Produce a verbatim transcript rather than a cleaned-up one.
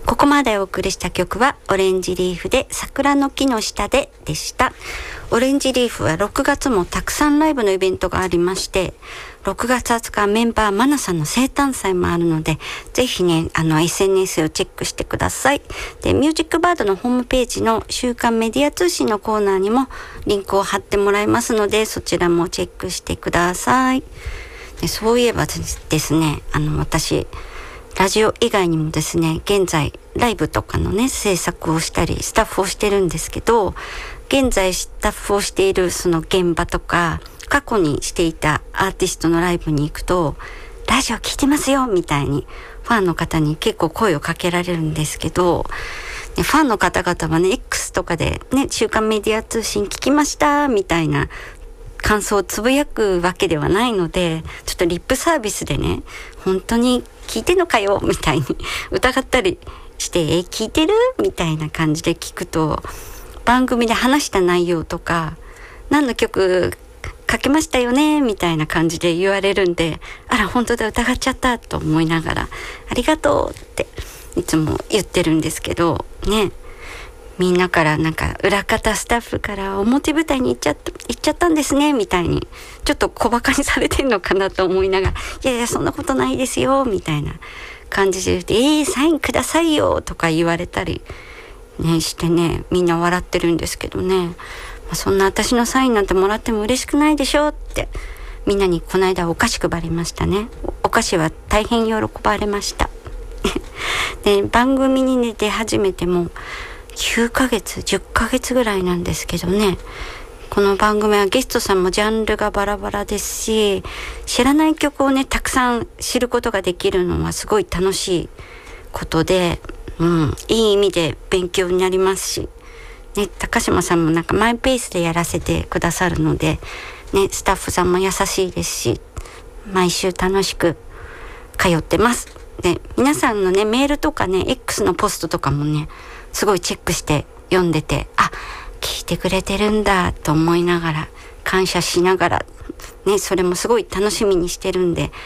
ここまでお送りした曲はオレンジリーフで桜の木の下ででした。オレンジリーフはろくがつもたくさんライブのイベントがありまして、ろくがつはつかメンバーマナさんの生誕祭もあるので、ぜひね、あの エスエヌエス をチェックしてください。で、ミュージックバードのホームページの週刊メディア通信のコーナーにもリンクを貼ってもらいますので、そちらもチェックしてください。で、そういえばですね、あの私、ラジオ以外にもですね、現在ライブとかのね制作をしたりスタッフをしてるんですけど、現在スタッフをしているその現場とか過去にしていたアーティストのライブに行くと、ラジオ聞いてますよみたいにファンの方に結構声をかけられるんですけど、ファンの方々はね X とかでね、週刊メディア通信聞きましたみたいな感想をつぶやくわけではないので、ちょっとリップサービスでね、本当に聞いてんのかよみたいに疑ったりして、え聞いてるみたいな感じで聞くと、番組で話した内容とか何の曲かけましたよねみたいな感じで言われるんで、あら本当だ疑っちゃったと思いながら、ありがとうっていつも言ってるんですけどね、みんなからなんか裏方スタッフから表舞台に行っちゃった行っちゃったんですねみたいにちょっと小馬鹿にされてんのかなと思いながら、いやいやそんなことないですよみたいな感じで言って、えー、サインくださいよとか言われたりねしてね、みんな笑ってるんですけどね、まあ、そんな私のサインなんてもらっても嬉しくないでしょってみんなにこの間お菓子配りましたね。お菓子は大変喜ばれましたで、番組に、ね、出始めてもきゅうかげつじゅっかげつぐらいなんですけどね、この番組はゲストさんもジャンルがバラバラですし、知らない曲をねたくさん知ることができるのはすごい楽しいことで、うん、いい意味で勉強になりますし、ね、高島さんもなんかマイペースでやらせてくださるので、ね、スタッフさんも優しいですし、毎週楽しく通ってます。で、皆さんのねメールとかね X のポストとかもねすごいチェックして読んでて、あ、聞いてくれてるんだと思いながら、感謝しながらね、それもすごい楽しみにしてるんで、